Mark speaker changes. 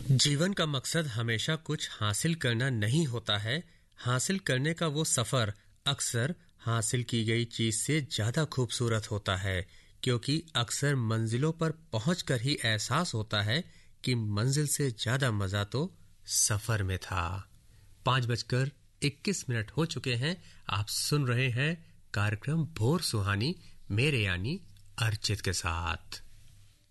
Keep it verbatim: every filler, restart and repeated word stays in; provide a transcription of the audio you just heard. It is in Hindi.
Speaker 1: जीवन का मकसद हमेशा कुछ हासिल करना नहीं होता है। हासिल करने का वो सफर अक्सर हासिल की गई चीज से ज्यादा खूबसूरत होता है, क्योंकि अक्सर मंजिलों पर पहुंचकर ही एहसास होता है कि मंजिल से ज्यादा मजा तो सफर में था। पांच बजकर इक्कीस मिनट हो चुके हैं। आप सुन रहे हैं कार्यक्रम भोर सुहानी मेरे यानी अर्चित के साथ।